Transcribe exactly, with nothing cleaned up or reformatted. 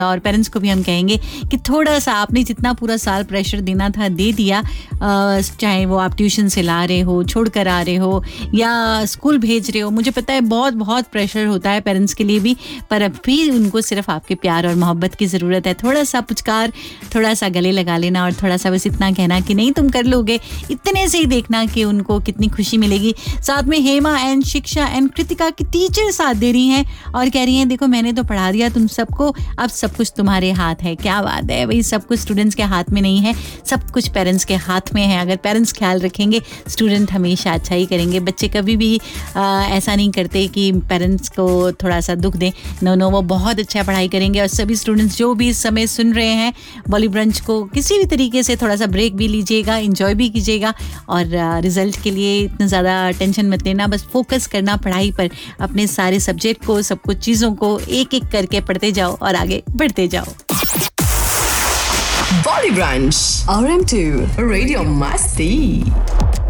और पेरेंट्स को भी हम कहेंगे कि थोड़ा सा आपने जितना पूरा साल प्रेशर देना था दे दिया, चाहे वो आप ट्यूशन से ला रहे हो, छोड़ कर आ रहे हो या स्कूल भेज रहे हो। मुझे पता है बहुत बहुत प्रेशर होता है पेरेंट्स के लिए भी, पर अब भी उनको सिर्फ आपके प्यार और मोहब्बत की ज़रूरत है। थोड़ा सा पुचकार, थोड़ा सा गले लगा लेना और थोड़ा सा बस इतना कहना कि नहीं तुम कर लोगे, इतने से ही देखना कि उनको कितनी खुशी मिलेगी। साथ में हेमा एंड शिक्षा एंड कृतिका की टीचर साथ दे रही हैं और कह रही हैं देखो मैंने तो पढ़ा दिया तुम सबको, अब सब कुछ तुम्हारे हाथ है। क्या बात है भाई, सब कुछ स्टूडेंट्स के हाथ में नहीं है, सब कुछ पेरेंट्स के हाथ में है। अगर पेरेंट्स ख्याल रखेंगे स्टूडेंट हमेशा अच्छा ही करेंगे। बच्चे कभी भी आ, ऐसा नहीं करते कि पेरेंट्स को थोड़ा सा दुख दें। नो नो वो बहुत अच्छा पढ़ाई करेंगे। और सभी स्टूडेंट्स जो भी इस समय सुन रहे हैं बॉलीवुड ब्रंच को, किसी भी तरीके से थोड़ा सा ब्रेक भी लीजिएगा, इंजॉय भी कीजिएगा और रिजल्ट के लिए इतना ज़्यादा टेंशन मत लेना, बस फोकस करना पढ़ाई पर, अपने सारे सब्जेक्ट को, सब कुछ चीज़ों को एक एक करके पढ़ते जाओ और आगे बढ़ते जाओ। Bolly Brunch, R M two, Radio Masti.